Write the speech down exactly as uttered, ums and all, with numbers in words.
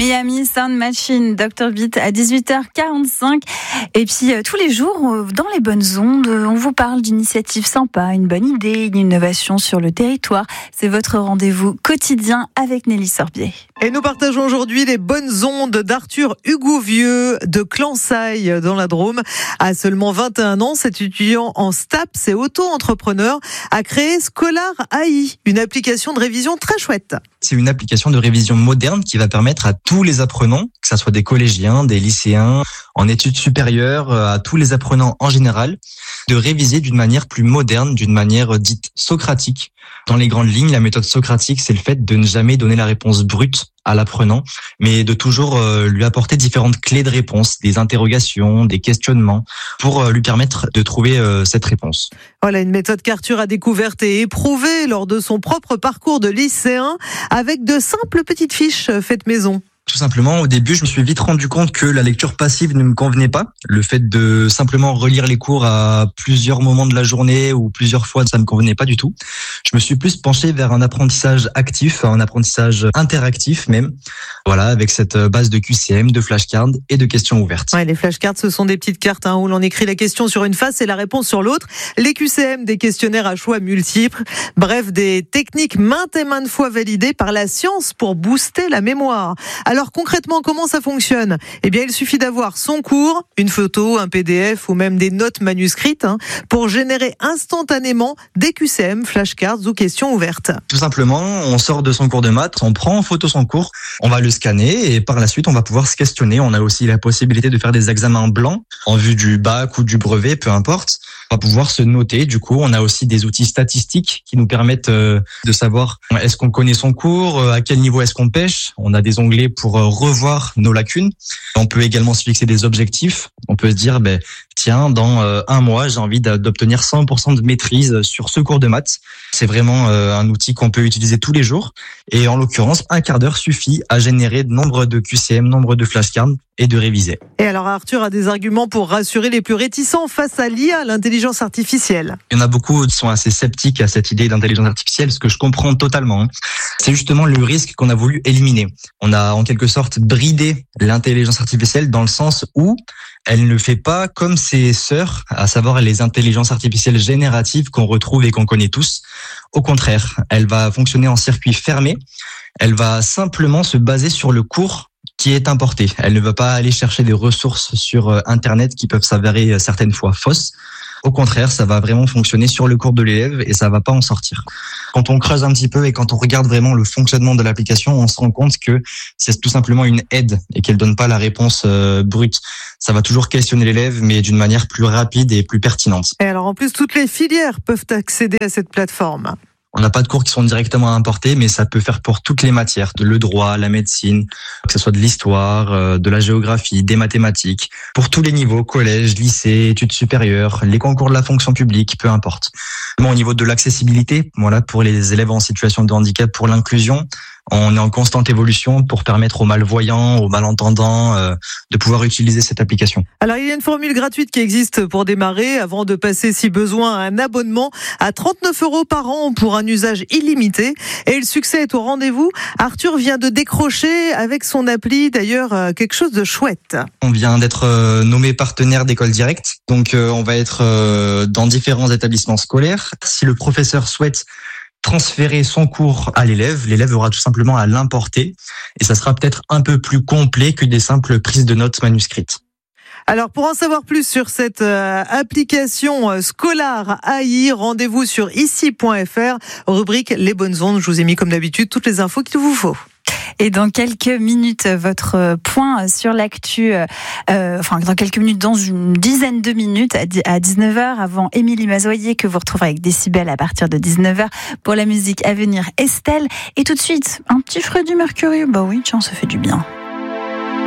Miami Sound Machine, docteur Beat à dix-huit heures quarante-cinq. Et puis euh, tous les jours, euh, dans les bonnes ondes, euh, on vous parle d'initiatives sympas, une bonne idée, une innovation sur le territoire. C'est votre rendez-vous quotidien avec Nelly Sorbier. Et nous partageons aujourd'hui les bonnes ondes d'Arthur Hugouvieux de Clansaille dans la Drôme. À seulement vingt et un ans, cet étudiant en STAPS et auto-entrepreneur a créé Scholar A I, une application de révision très chouette. C'est une application de révision moderne qui va permettre à tous les apprenants, que ce soit des collégiens, des lycéens, en études supérieures, à tous les apprenants en général, de réviser d'une manière plus moderne, d'une manière dite socratique. Dans les grandes lignes, la méthode socratique, c'est le fait de ne jamais donner la réponse brute à l'apprenant, mais de toujours lui apporter différentes clés de réponse, des interrogations, des questionnements, pour lui permettre de trouver cette réponse. Voilà une méthode qu'Arthur a découverte et éprouvée lors de son propre parcours de lycéen, avec de simples petites fiches faites maison. Tout simplement, au début, je me suis vite rendu compte que la lecture passive ne me convenait pas. Le fait de simplement relire les cours à plusieurs moments de la journée ou plusieurs fois, ça me convenait pas du tout. Je me suis plus penché vers un apprentissage actif, un apprentissage interactif même. Voilà, avec cette base de Q C M, de flashcards et de questions ouvertes. Ouais, les flashcards, ce sont des petites cartes hein, où l'on écrit la question sur une face et la réponse sur l'autre. Les Q C M, des questionnaires à choix multiples. Bref, des techniques maintes et maintes fois validées par la science pour booster la mémoire. Alors concrètement, comment ça fonctionne ? Eh bien, il suffit d'avoir son cours, une photo, un P D F ou même des notes manuscrites hein, pour générer instantanément des Q C M, flashcards ou questions ouvertes. Tout simplement, on sort de son cours de maths, on prend en photo son cours, on va le scanner et par la suite, on va pouvoir se questionner. On a aussi la possibilité de faire des examens blancs en vue du bac ou du brevet, peu importe. On va pouvoir se noter. Du coup, on a aussi des outils statistiques qui nous permettent de savoir est-ce qu'on connaît son cours, à quel niveau est-ce qu'on pêche. On a des onglets pour revoir nos lacunes. On peut également se fixer des objectifs. On peut se dire, ben, tiens, dans un mois, j'ai envie d'obtenir cent pour cent de maîtrise sur ce cours de maths. C'est vraiment un outil qu'on peut utiliser tous les jours. Et en l'occurrence, un quart d'heure suffit à générer nombre de Q C M, nombre de flashcards et de réviser. Et alors Arthur a des arguments pour rassurer les plus réticents face à l'I A, l'intelligence artificielle. Il y en a beaucoup qui sont assez sceptiques à cette idée d'intelligence artificielle, ce que je comprends totalement. C'est justement le risque qu'on a voulu éliminer. On a en quelque sorte bridé l'intelligence artificielle dans le sens où elle ne fait pas comme ses sœurs, à savoir les intelligences artificielles génératives qu'on retrouve et qu'on connaît tous. Au contraire, elle va fonctionner en circuit fermé. Elle va simplement se baser sur le cours qui est importé. Elle ne va pas aller chercher des ressources sur Internet qui peuvent s'avérer certaines fois fausses. Au contraire, ça va vraiment fonctionner sur le cours de l'élève et ça va pas en sortir. Quand on creuse un petit peu et quand on regarde vraiment le fonctionnement de l'application, on se rend compte que c'est tout simplement une aide et qu'elle donne pas la réponse euh, brute. Ça va toujours questionner l'élève, mais d'une manière plus rapide et plus pertinente. Et alors en plus, toutes les filières peuvent accéder à cette plateforme. On n'a pas de cours qui sont directement importés, mais ça peut faire pour toutes les matières, de le droit, la médecine, que ce soit de l'histoire, de la géographie, des mathématiques, pour tous les niveaux, collège, lycée, études supérieures, les concours de la fonction publique, peu importe. Bon, au niveau de l'accessibilité, voilà, pour les élèves en situation de handicap, pour l'inclusion, on est en constante évolution pour permettre aux malvoyants, aux malentendants euh, de pouvoir utiliser cette application. Alors, il y a une formule gratuite qui existe pour démarrer avant de passer, si besoin, à un abonnement à trente-neuf euros par an pour un usage illimité. Et le succès est au rendez-vous. Arthur vient de décrocher avec son appli, d'ailleurs, quelque chose de chouette. On vient d'être nommé partenaire d'École Directe. Donc, euh, on va être euh, dans différents établissements scolaires. Si le professeur souhaite transférer son cours à l'élève, l'élève aura tout simplement à l'importer et ça sera peut-être un peu plus complet que des simples prises de notes manuscrites. Alors pour en savoir plus sur cette euh, application euh, Scholar A I, rendez-vous sur ici point f r, rubrique Les Bonnes Ondes. Je vous ai mis comme d'habitude toutes les infos qu'il vous faut. Et dans quelques minutes, votre point sur l'actu, euh, enfin dans quelques minutes, dans une dizaine de minutes, à dix-neuf heures, avant Émilie Mazoyer, que vous retrouverez avec Décibel à partir de dix-neuf heures, pour la musique à venir Estelle. Et tout de suite, un petit Freddie Mercury, bah oui, tiens, ça fait du bien.